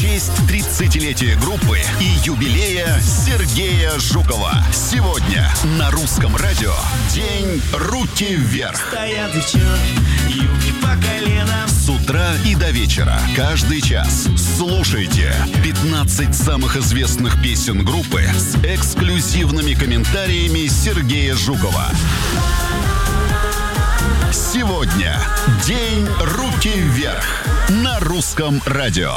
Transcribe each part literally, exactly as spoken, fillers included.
честь тридцатилетия группы и юбилея Сергея Жукова. Сегодня на Русском радио День руки вверх. Стоят девчонки, юбки по колено. С утра и до вечера, каждый час. Слушайте пятнадцать самых известных песен группы с эксклюзивными комментариями Сергея Жукова. Сегодня День руки вверх на Русском радио.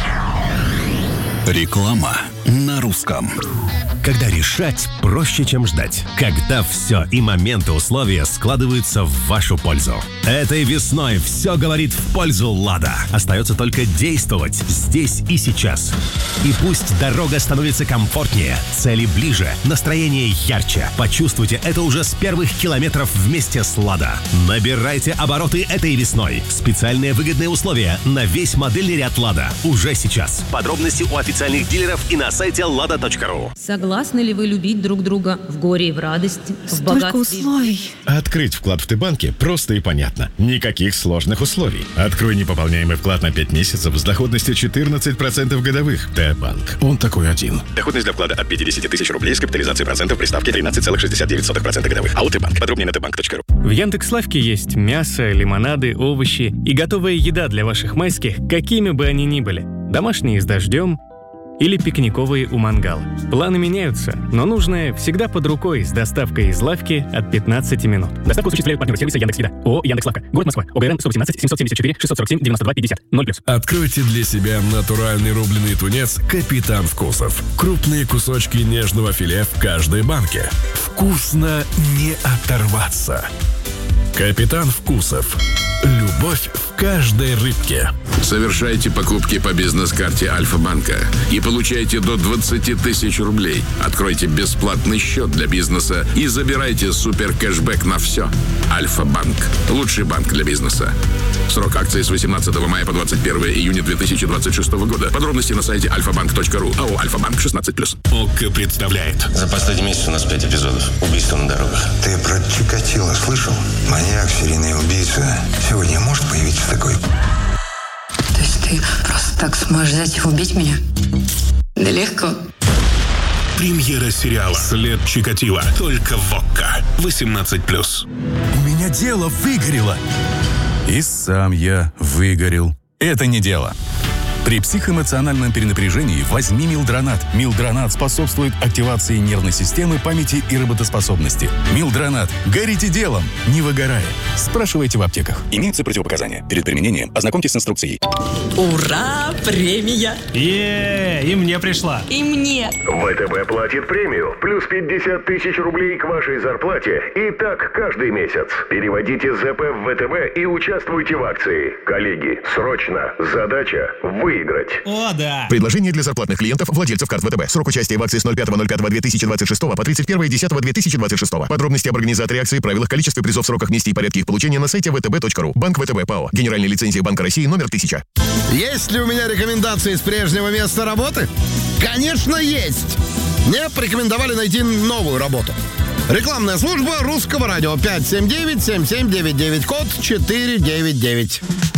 Реклама на русском. Когда решать проще, чем ждать. Когда все и моменты условия складываются в вашу пользу. Этой весной все говорит в пользу «Лада». Остается только действовать здесь и сейчас. И пусть дорога становится комфортнее, цели ближе, настроение ярче. Почувствуйте это уже с первых километров вместе с «Лада». Набирайте обороты этой весной. Специальные выгодные условия на весь модельный ряд «Лада» уже сейчас. Подробности у официальных дилеров и на сайте лада точка ру. Согласны ли вы любить друг друга в горе и в радости, в Столько богатстве? условий. Открыть вклад в Т-банке просто и понятно. Никаких сложных условий. Открой непополняемый вклад на пять месяцев с доходностью четырнадцать процентов годовых. Т-банк. Он такой один. Доходность для вклада от пятьдесят тысяч рублей с капитализацией процентов при ставке тринадцать целых шестьдесят девять сотых процента годовых. А у Т-банк. Подробнее на т банк точка ру. В Яндекс.Лавке есть мясо, лимонады, овощи и готовая еда для ваших майских, какими бы они ни были. Домашние с дождем или пикниковые у мангала. Планы меняются, но нужное всегда под рукой с доставкой из лавки от пятнадцати минут. Доставку осуществляют партнеры сервиса Яндекс.Еда. ООО «Яндекс.Лавка». Город Москва. ОГРН сто восемнадцать семьсот семьдесят четыре шестьсот сорок семь девяносто два пятьдесят. ноль плюс. Откройте для себя натуральный рубленый тунец «Капитан Вкусов». Крупные кусочки нежного филе в каждой банке. Вкусно не оторваться. «Капитан Вкусов». Любовь в каждой рыбке. Совершайте покупки по бизнес-карте Альфа-банка и получайте до двадцать тысяч рублей. Откройте бесплатный счет для бизнеса и забирайте супер кэшбэк на все. Альфа-банк. Лучший банк для бизнеса. Срок акции с восемнадцатого мая по двадцать первое июня две тысячи двадцать шестого года. Подробности на сайте альфа банк точка ру. АО «Альфа-банк» шестнадцать плюс. ОККО представляет. За последний месяц у нас пять эпизодов. Убийства на дорогах. Ты про Чикатило слышал? Маньяк, серийный убийца. Сегодня может появиться такой? То есть ты просто так сможешь взять и убить меня? Да легко. Премьера сериала «След Чикатило». Только в ОККО. восемнадцать плюс. У меня дело выгорело. И сам я выгорел. Это не дело. При психоэмоциональном перенапряжении возьми Милдронат. Милдронат способствует активации нервной системы, памяти и работоспособности. Милдронат. Горите делом, не выгорая. Спрашивайте в аптеках. Имеются противопоказания. Перед применением ознакомьтесь с инструкцией. Ура! Премия! Е, и мне пришла. И мне. ВТБ платит премию. Плюс пятьдесят тысяч рублей к вашей зарплате. И так каждый месяц. Переводите ЗП в ВТБ и участвуйте в акции. Коллеги, срочно. Задача – выиграть. О, да! Предложение для зарплатных клиентов, владельцев карт ВТБ. Срок участия в акции с ноль пятого ноль пятого две тысячи двадцать шестого по тридцать первое десятого две тысячи двадцать шестого. Подробности об организаторе акции, правилах, количестве призов, сроках, месте и порядке их получения на сайте вэ тэ бэ точка ру. Банк ВТБ ПАО. Генеральная лицензия Банка России номер тысяча. Есть ли у меня рекомендации с прежнего места работы? Конечно, есть! Мне порекомендовали найти новую работу. Рекламная служба Русского радио. пять семь девять семь семь девять девять, код четыре девять девять.